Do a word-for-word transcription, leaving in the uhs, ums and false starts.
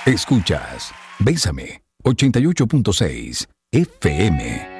Escuchas Bésame ochenta y ocho punto seis F M.